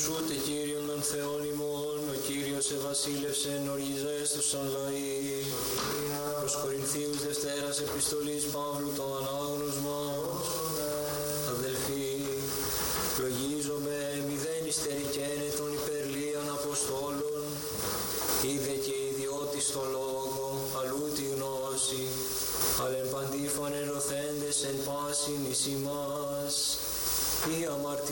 προσούτε Κύριον των Θεών ημών, ο Κύριος ευασίλευσεν οργιζές τους σαν λαοί. Προς Κορινθίους Δευτέρας Επιστολής Παύλου το ανάγνωσμα. Αδελφοί, λογίζομαι μηδέν υστερικένε των υπερλίαν Αποστόλων, είδε και ιδιώτης το λόγο, αλλού τη γνώση, αλλά εν παντή φανερωθέντες εν πάσιν εις ημάς, ή αμαρτία